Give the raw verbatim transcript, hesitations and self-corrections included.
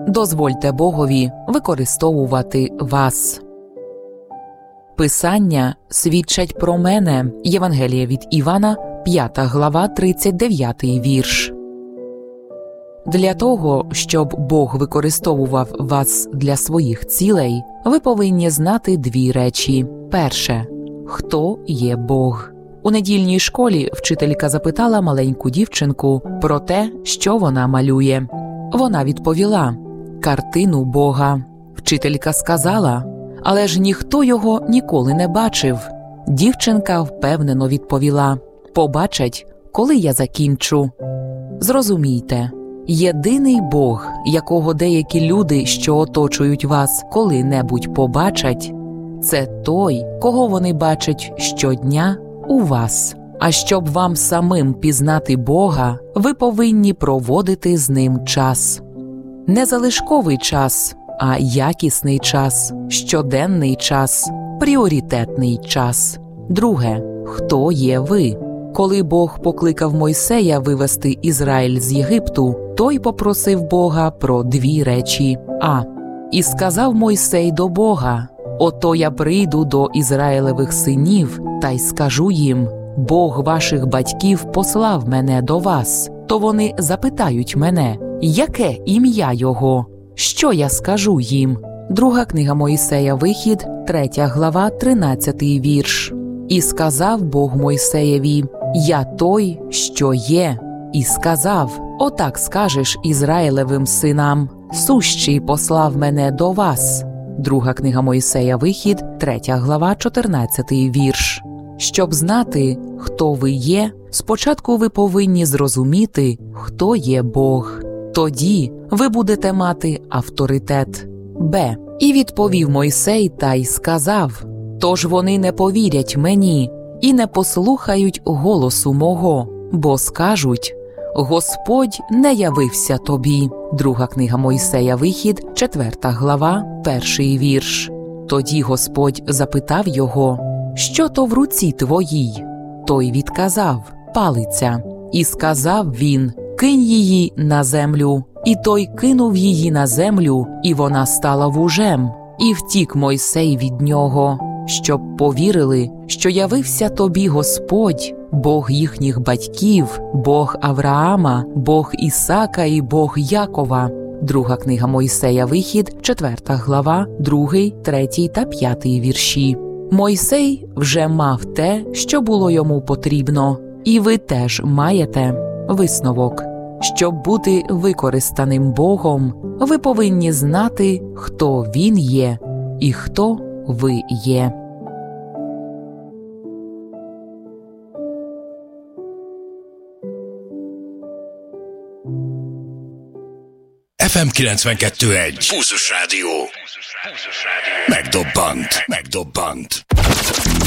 дозвольте Богові використовувати вас. Писання свідчать про мене. Євангеліє від Івана, п'ята глава, тридцять дев'ятий вірш. Для того, щоб Бог використовував вас для своїх цілей, ви повинні знати дві речі. Перше – хто є Бог. У недільній школі вчителька запитала маленьку дівчинку про те, що вона малює. Вона відповіла – картину Бога. Вчителька сказала – але ж ніхто його ніколи не бачив. Дівчинка впевнено відповіла – побачать, коли я закінчу. Зрозумійте, єдиний Бог, якого деякі люди, що оточують вас, коли-небудь побачать, це той, кого вони бачать щодня у вас. А щоб вам самим пізнати Бога, ви повинні проводити з ним час. Не залишковий час, а якісний час, щоденний час, пріоритетний час. Друге – хто є ви? Коли Бог покликав Мойсея вивести Ізраїль з Єгипту, той попросив Бога про дві речі. А. І сказав Мойсей до Бога: «Ото я прийду до Ізраїлевих синів, та й скажу їм: Бог ваших батьків послав мене до вас. То вони запитають мене: яке ім'я його? Що я скажу їм?» Друга книга Мойсея, Вихід, третя глава, тринадцятий вірш. «І сказав Бог Мойсеєві: я той, що є. І сказав: отак скажеш Ізраїлевим синам: сущий послав мене до вас». Друга книга Мойсея, Вихід, третя глава, чотирнадцятий вірш. Щоб знати, хто ви є, спочатку ви повинні зрозуміти, хто є Бог. Тоді ви будете мати авторитет. Б. І відповів Мойсей та й сказав: «Тож вони не повірять мені і не послухають голосу мого, бо скажуть: Господь не явився тобі». Друга книга Мойсея, Вихід, четверта глава, перший вірш. Тоді Господь запитав його: «Що то в руці твоїй?» Той відказав: «Палиця». І сказав він: «Кинь її на землю». І той кинув її на землю, і вона стала вужем. І втік Мойсей від нього, щоб повірили, що явився тобі Господь, Бог їхніх батьків, Бог Авраама, Бог Ісака і Бог Якова. Друга книга Мойсея, Вихід, четверта глава, другий, третій та п'ятий вірші. Мойсей вже мав те, що було йому потрібно, і ви теж маєте. Висновок. Щоб бути використаним Богом, ви повинні знати, хто Він є і хто ви є. еф ем kilencvenkettő egy. Pulzus Rádió. Megdobbant. Megdobbant.